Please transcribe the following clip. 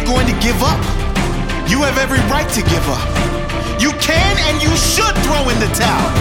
going to give up? You have every right to give up. You can and you should throw in the towel.